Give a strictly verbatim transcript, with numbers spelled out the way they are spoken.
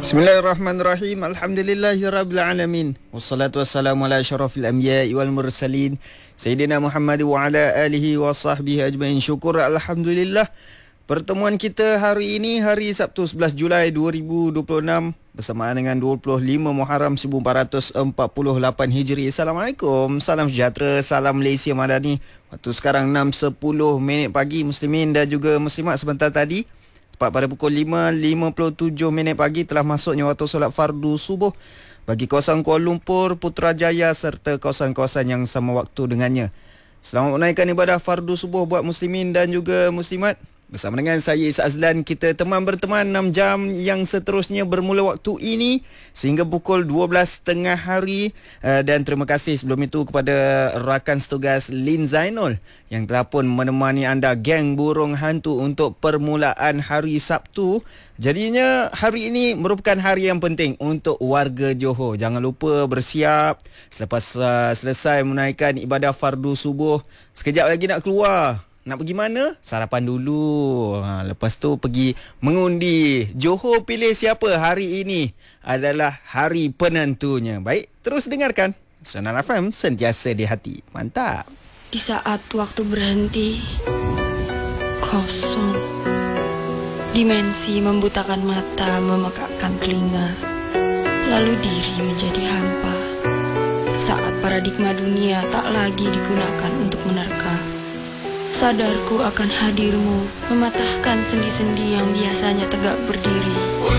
Bismillahirrahmanirrahim. Alhamdulillahirabbil alamin. Wassalatu wassalamu ala asyrafil anbiya'i wal mursalin Sayyidina Muhammad wa ala alihi wa sahbihi ajmain. Syukur alhamdulillah. Pertemuan kita hari ini hari Sabtu sebelas Julai dua ribu dua puluh enam bersamaan dengan dua puluh lima Muharram seribu empat ratus empat puluh lapan Hijri. Assalamualaikum. Salam sejahtera, salam Malaysia Madani. Waktu sekarang enam sepuluh minit pagi, muslimin dan juga muslimat. Sebentar tadi tepat pada pukul lima lima puluh tujuh minit pagi telah masuknya waktu solat fardu subuh bagi kawasan Kuala Lumpur, Putrajaya serta kawasan-kawasan yang sama waktu dengannya. Selamat menunaikan ibadah fardu subuh buat muslimin dan juga muslimat. Bersama dengan saya Isa Azlan, kita teman berteman enam jam yang seterusnya bermula waktu ini sehingga pukul dua belas tiga puluh hari. uh, Dan terima kasih sebelum itu kepada rakan setugas Lin Zainul yang telah pun menemani anda, geng burung hantu, untuk permulaan hari Sabtu. Jadinya hari ini merupakan hari yang penting untuk warga Johor. Jangan lupa bersiap selepas uh, selesai menunaikan ibadah fardu subuh. Sekejap lagi nak keluar. Nak pergi mana? Sarapan dulu. Ha, lepas tu pergi mengundi. Johor pilih siapa hari ini adalah hari penentunya. Baik, terus dengarkan Sunan F M, sentiasa di hati. Mantap. Di saat waktu berhenti, kosong. Dimensi membutakan mata, memekakkan telinga. Lalu diri menjadi hampa. Saat paradigma dunia tak lagi digunakan untuk menerka. Sadarku akan hadirmu, mematahkan sendi-sendi yang biasanya tegak berdiri.